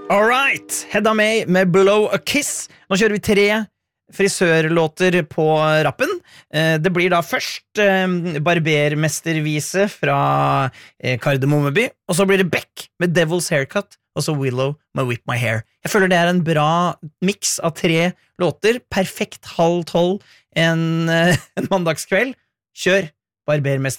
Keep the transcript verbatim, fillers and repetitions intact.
Alright, Hedda May med Blow a Kiss. Nå kjører vi tre frisørlåter på rappen. Det blir da først Barbermestervise fra Kardemommeby, og så blir det Beck med Devil's Haircut, og så Willow med Whip My Hair. Jeg føler det er en bra mix av tre låter. Perfekt halv tolv en, en mandagskveld. Kjør Barbermestervise.